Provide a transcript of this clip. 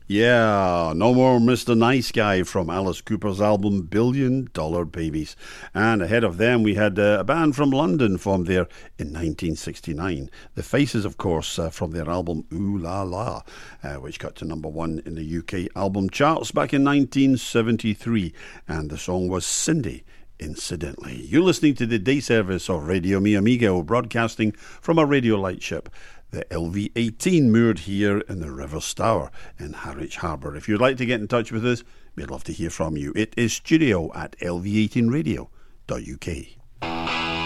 Yeah, no more Mr. Nice Guy from Alice Cooper's album Billion Dollar Babies. And ahead of them, we had a band from London formed there in 1969. The Faces, of course, from their album Ooh La La, which got to number one in the UK album charts back in 1973. And the song was Cindy. Incidentally, you're listening to the day service of Radio Mi Amigo, broadcasting from a radio lightship, the LV-18, moored here in the River Stour in Harwich Harbour. If you'd like to get in touch with us, we'd love to hear from you. It is studio@lv18radio.uk.